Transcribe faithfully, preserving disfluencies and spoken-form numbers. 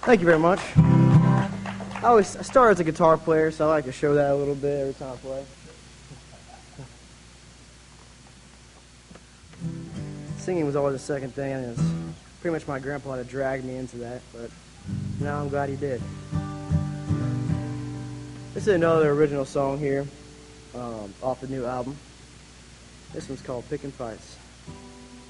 Thank you very much. I always I started as a guitar player, so I like to show that a little bit every time I play. Singing was always the second thing, and it's pretty much my grandpa had dragged me into that, but now I'm glad he did. This is another original song here, um, off the new album. This one's called Pickin' Fights.